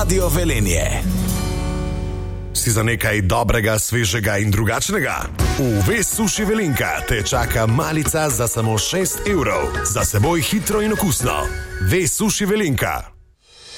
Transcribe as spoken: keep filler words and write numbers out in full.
Radio Velenje. Si za nekaj dobrega, svežega in drugačnega? V Ves Suši Velenka te čaka malica za samo šest evrov. Za seboj hitro in okusno. Ves Suši Velenka.